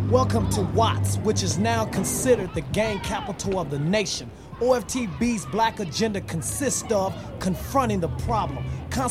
Welcome to Watts, which is now considered the gang capital of the nation. OFTB's black agenda consists of confronting the problem,